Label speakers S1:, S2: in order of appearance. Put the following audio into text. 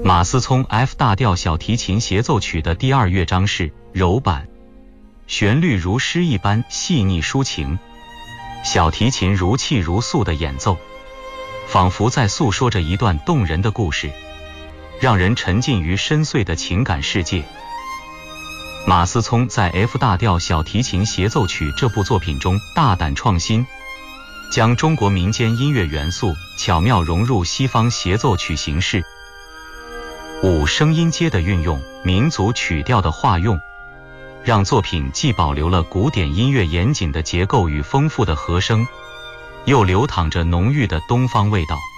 S1: 马思聪 F 大调小提琴协奏曲的第2乐章是柔板，旋律如诗一般细腻抒情，小提琴如泣如诉的演奏，仿佛在诉说着一段动人的故事，让人沉浸于深邃的情感世界。马思聪在 F 大调小提琴协奏曲这部作品中大胆创新，将中国民间音乐元素巧妙融入西方协奏曲形式。5声音阶的运用，民族曲调的化用，让作品既保留了古典音乐严谨的结构与丰富的和声，又流淌着浓郁的东方味道。